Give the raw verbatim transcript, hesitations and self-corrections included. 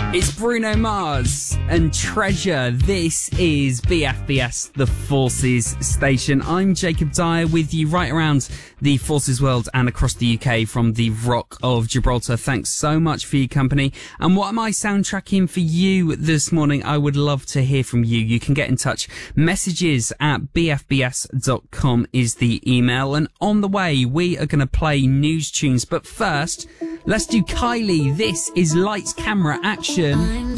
It's Bruno Mars and Treasure. This is B F B S, the Forces Station. I'm Jacob Dyer with you right around the Forces world and across the U K from the Rock of Gibraltar. Thanks so much for your company. And what am I soundtracking for you this morning? I would love to hear from you. You can get in touch. Messages at b f b s dot com is the email. And on the way, we are going to play news tunes. But first, let's do Kylie. This is Lights, Camera, Action. I'm